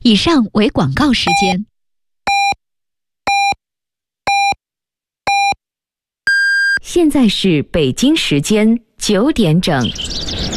以上为广告时间。 现在是北京时间9点整。